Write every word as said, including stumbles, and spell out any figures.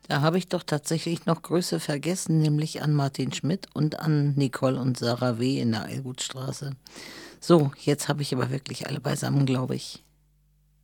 Da habe ich doch tatsächlich noch Grüße vergessen, nämlich an Martin Schmidt und an Nicole und Sarah W. in der Eilgutstraße. So, jetzt habe ich aber wirklich alle beisammen, glaube ich.